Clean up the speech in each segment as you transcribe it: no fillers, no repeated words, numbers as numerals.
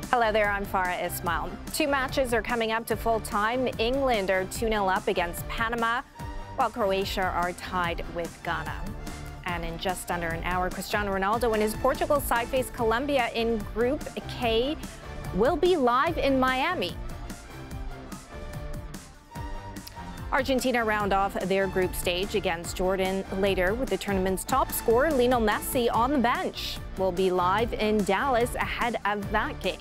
Hello there, I'm Farah Ismail. Two matches are coming up to full time. England are 2-0 up against Panama, while Croatia are tied with Ghana. And in just under an hour, Cristiano Ronaldo and his Portugal side face Colombia in Group K. Will be live in Miami. Argentina round off their group stage against Jordan later with the tournament's top scorer, Lionel Messi, on the bench. We'll be live in Dallas ahead of that game.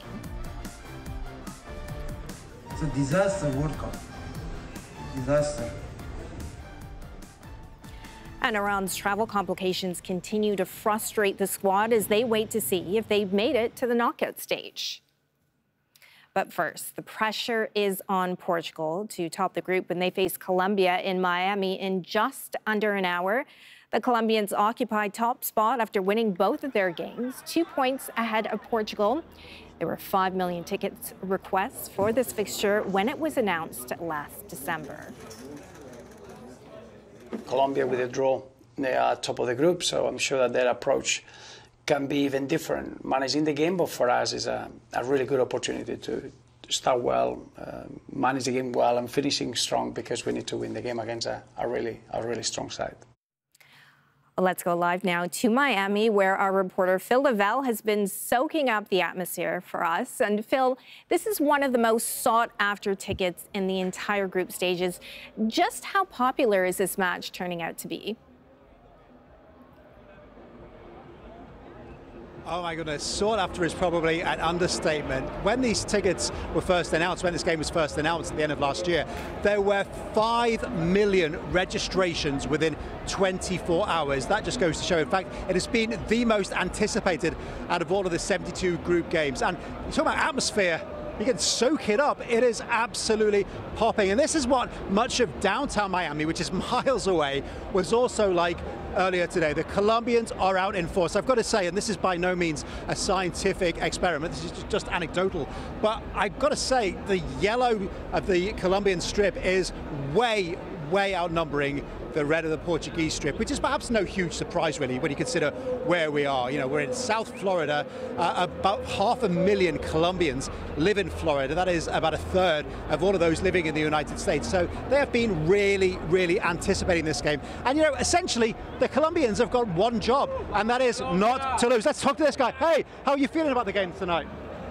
It's a disaster World Cup. Disaster. And Iran's travel complications continue to frustrate the squad as they wait to see if they've made it to the knockout stage. But first, the pressure is on Portugal to top the group when they face Colombia in Miami in just under an hour. The Colombians occupy top spot after winning both of their games, 2 points ahead of Portugal. There were 5 million tickets requests for this fixture when it was announced last December. Colombia with a draw, they are top of the group, so I'm sure that their approach can be even different. Managing the game, but for us is a really good opportunity to start well, manage the game well, and finishing strong because we need to win the game against a really strong side. Let's go live now to Miami, where our reporter Phil Lavelle has been soaking up the atmosphere for us. And Phil, this is one of the most sought-after tickets in the entire group stages. Just how popular is this match turning out to be? Oh my goodness, sought after is probably an understatement. When these tickets were first announced, when this game was first announced at the end of last year, there were 5 million registrations within 24 hours. That just goes to show, in fact, it has been the most anticipated out of all of the 72 group games. And you talk about atmosphere, you can soak it up. It is absolutely popping. And this is what much of downtown Miami, which is miles away, was also like earlier today. The Colombians are out in force. I've got to say, and this is by no means a scientific experiment, this is just anecdotal, but I've got to say the yellow of the Colombian strip is way outnumbering the red of the Portuguese strip, which is perhaps no huge surprise really when you consider where we are. You know, we're in South Florida. About 500,000 Colombians live in Florida. That is about a third of all of those living in the United States. So they have been really anticipating this game. And you know, essentially, the Colombians have got one job, and that is not to lose. Let's talk to this guy. Hey, how are you feeling about the game tonight?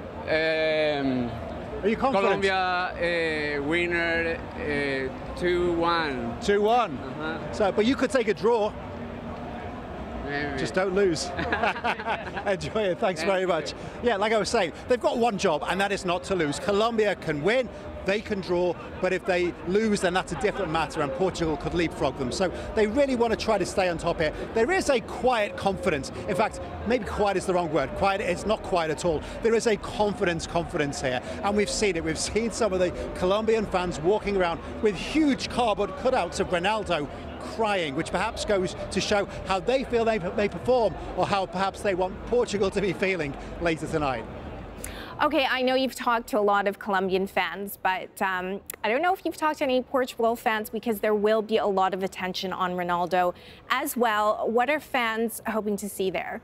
Are you confident? Colombia winner 2-1. 2-1. So, but you could take a draw. Maybe. Just don't lose. Enjoy it. Thanks very much. Yeah, like I was saying, they've got one job, and that is not to lose. Colombia can win, they can draw, but if they lose, then that's a different matter, and Portugal could leapfrog them. So they really want to try to stay on top here. There is a quiet confidence. In fact, maybe quiet is the wrong word. Quiet is not quiet at all. There is a confidence here, and we've seen it. We've seen some of the Colombian fans walking around with huge cardboard cutouts of Ronaldo crying, which perhaps goes to show how they feel they perform, or how perhaps they want Portugal to be feeling later tonight. Okay, I know you've talked to a lot of Colombian fans, but I don't know if you've talked to any Portugal fans, because there will be a lot of attention on Ronaldo as well. What are fans hoping to see there?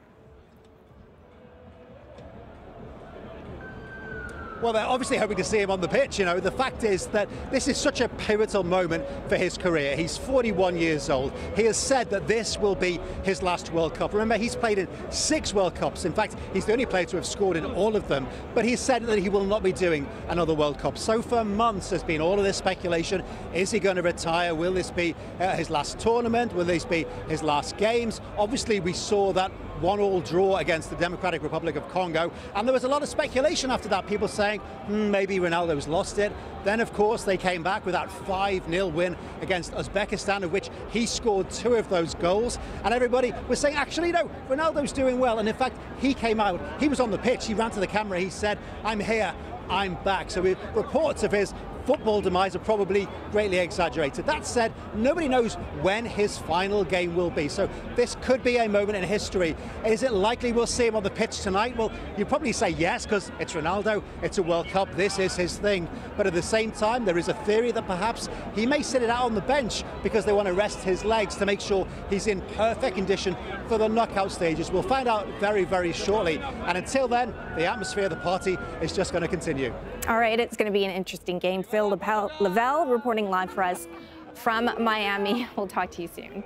Well, they're obviously hoping to see him on the pitch. You know, the fact is that this is such a pivotal moment for his career. He's 41 years old. He has said that this will be his last World Cup. Remember, he's played in 6 World Cups. In fact, he's the only player to have scored in all of them. But he's said that he will not be doing another World Cup. So for months, there's been all of this speculation. Is he going to retire? Will this be his last tournament? Will this be his last games? Obviously, we saw that 1-1 draw against the Democratic Republic of Congo, and there was a lot of speculation after that, people saying maybe Ronaldo's lost it. Then of course they came back with that 5-0 win against Uzbekistan, of which he scored 2 of those goals, and everybody was saying actually no, Ronaldo's doing well. And in fact, he came out, he was on the pitch, he ran to the camera, he said, I'm here, I'm back. So we reports of his football demise are probably greatly exaggerated. That said, nobody knows when his final game will be, so this could be a moment in history. Is it likely we'll see him on the pitch tonight? Well, you'd probably say yes, because it's Ronaldo, it's a World Cup, this is his thing. But at the same time, there is a theory that perhaps he may sit it out on the bench because they want to rest his legs to make sure he's in perfect condition for the knockout stages. We'll find out very, very shortly. And until then, the atmosphere of the party is just going to continue. All right, it's going to be an interesting game. Phil Lavelle reporting live for us from Miami. We'll talk to you soon.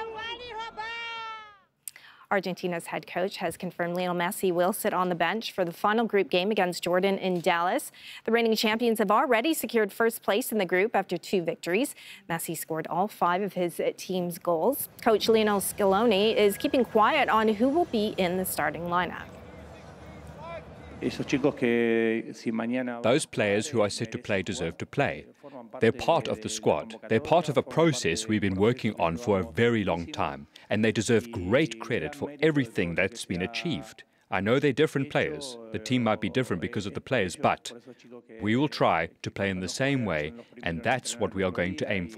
Argentina's head coach has confirmed Lionel Messi will sit on the bench for the final group game against Jordan in Dallas. The reigning champions have already secured first place in the group after 2 victories. Messi scored all 5 of his team's goals. Coach Lionel Scaloni is keeping quiet on who will be in the starting lineup. Those players who are set to play deserve to play. They're part of the squad. They're part of a process we've been working on for a very long time, and they deserve great credit for everything that's been achieved. I know they're different players. The team might be different because of the players, but we will try to play in the same way, and that's what we are going to aim for.